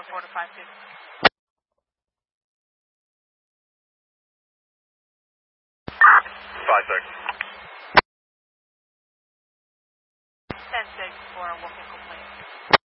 report to 5-2. 5-6. 10-6 for a walking complaint.